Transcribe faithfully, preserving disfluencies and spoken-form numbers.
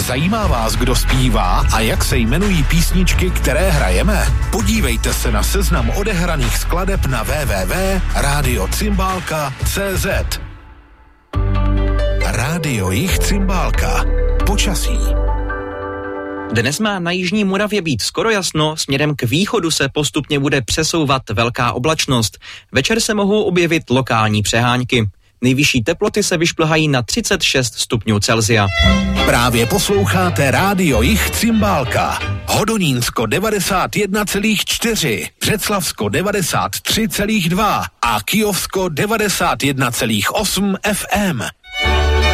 Zajímá vás, kdo zpívá a jak se jmenují písničky, které hrajeme? Podívejte se na seznam odehraných skladeb na w w w tečka rádio cymbálka tečka c z. Rádio Jich Cymbálka. Počasí. Dnes má na jižní Moravě být skoro jasno, směrem k východu se postupně bude přesouvat velká oblačnost. Večer se mohou objevit lokální přehánky. Nejvyšší teploty se vyšplhají na třicet šest stupňů Celsia. Právě posloucháte Rádio Jich Cymbálka. Hodonínsko devadesát jedna celá čtyři, Břeclavsko devadesát tři celá dva a Kyjovsko devadesát jedna celá osm F M.